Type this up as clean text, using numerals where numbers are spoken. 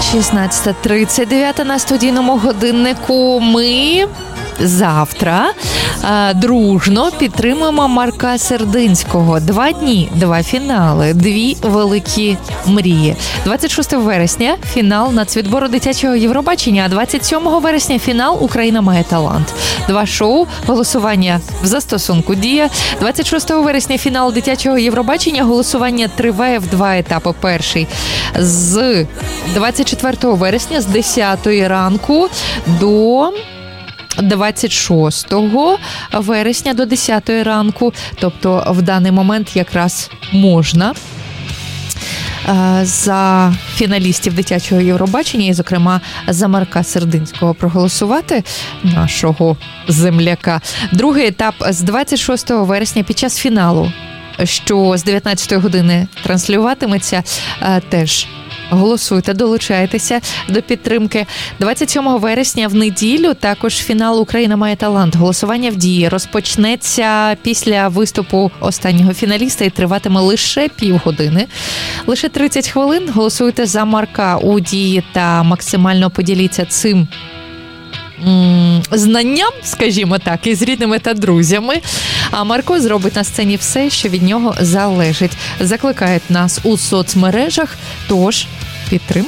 16:39 на студійному годиннику. Ми завтра дружно підтримуємо Марка Сердинського. 2 дні, 2 фінали, 2 великі мрії. 26 вересня – фінал нацвідбору дитячого Євробачення, а 27 вересня – фінал «Україна має талант». 2 шоу, голосування в застосунку «Дія». 26 вересня – фінал дитячого Євробачення, голосування триває в 2 етапи. Перший з 24 вересня з 10 ранку до 26 вересня до 10 ранку. Тобто в даний момент якраз можна за фіналістів дитячого Євробачення і, зокрема, за Марка Сердинського проголосувати, нашого земляка. Другий етап з 26 вересня під час фіналу, що з 19 години транслюватиметься, теж голосуйте, долучайтеся до підтримки. 27 вересня в неділю також фінал «Україна має талант». Голосування в Дії розпочнеться після виступу останнього фіналіста і триватиме лише півгодини. Лише 30 хвилин. Голосуйте за Марка у Дії та максимально поділіться цим знанням, скажімо так, із рідними та друзями. А Марко зробить на сцені все, що від нього залежить. Закликають нас у соцмережах, тож підтримуйте.